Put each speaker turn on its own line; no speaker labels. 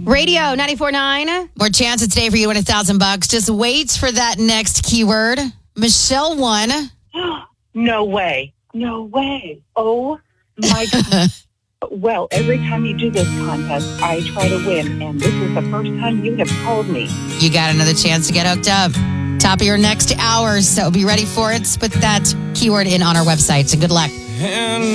Radio 94.9. More chances today for you to win $1,000. Just wait for that next keyword. Michelle won.
No way. No way. Oh, my God. Well, every time you do this contest, I try to win, and this is the first time you have called me.
You got another chance to get hooked up. Top of your next hour, so be ready for it. Put that keyword in on our website, so good luck.